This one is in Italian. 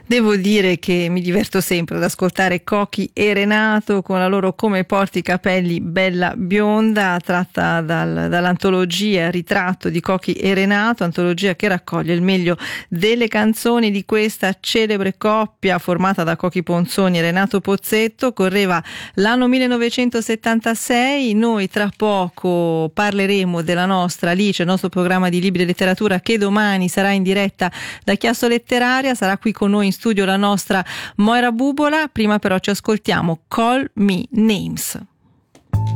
Devo dire che mi diverto sempre ad ascoltare Cochi e Renato con la loro Come porti i capelli bella bionda, tratta dall'antologia Ritratto di Cochi e Renato, antologia che raccoglie il meglio delle canzoni di questa celebre coppia formata da Cochi Ponzoni e Renato Pozzetto. Correva l'anno 1976, noi tra poco parleremo della nostra Alice, il nostro programma di libri e letteratura che domani sarà in diretta da Chiasso Letteraria, sarà qui con noi in studio la nostra Moira Bubola. Prima però ci ascoltiamo Call Me Names.